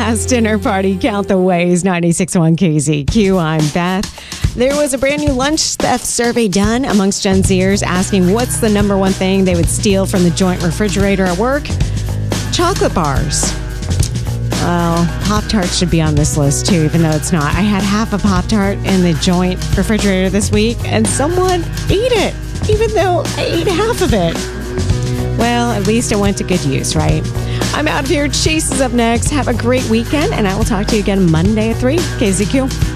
last dinner party. Count the ways. 96.1 KZQ. I'm Beth. There was a brand new lunch theft survey done amongst Gen Zers asking what's the number one thing they would steal from the joint refrigerator at work? Chocolate bars. Well, Pop-Tarts should be on this list too, even though it's not. I had half a Pop-Tart in the joint refrigerator this week, and someone ate it, even though I ate half of it. Well, at least it went to good use, right? I'm out of here. Chase is up next. Have a great weekend, and I will talk to you again Monday at 3. KZQ.